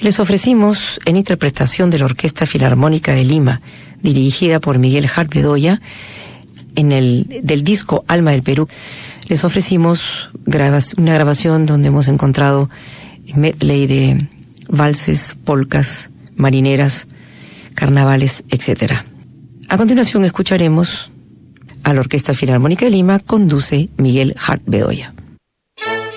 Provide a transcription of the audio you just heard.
Les ofrecimos, en interpretación de la Orquesta Filarmónica de Lima, dirigida por Miguel Hart Bedoya, del disco Alma del Perú, les ofrecimos una grabación donde hemos encontrado medley de valses, polcas, marineras, carnavales, etc. A continuación escucharemos a la Orquesta Filarmónica de Lima, conduce Miguel Hart Bedoya.